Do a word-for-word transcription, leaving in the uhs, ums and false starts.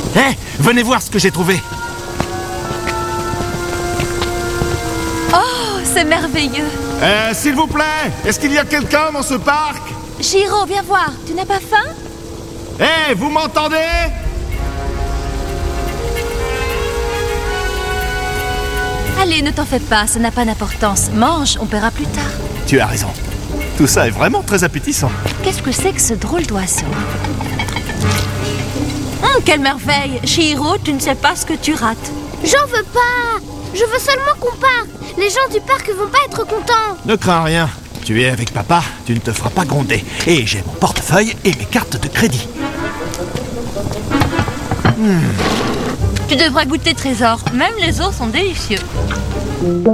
Hé, venez voir ce que j'ai trouvé. Oh, c'est merveilleux. Euh, s'il vous plaît, est-ce qu'il y a quelqu'un dans ce parc? Chihiro, viens voir. Tu n'as pas faim? Hé, vous m'entendez? Allez, ne t'en fais pas, ça n'a pas d'importance. Mange, on paiera plus tard. Tu as raison. Tout ça est vraiment très appétissant. Qu'est-ce que c'est que ce drôle d'oiseau? Hum, quelle merveille! Chihiro, tu ne sais pas ce que tu rates. J'en veux pas. Je veux seulement qu'on parte. Les gens du parc vont pas être contents. Ne crains rien. Tu es avec papa, tu ne te feras pas gronder. Et j'ai mon portefeuille et mes cartes de crédit. Tu devrais goûter, Trésor. Même les os sont délicieux.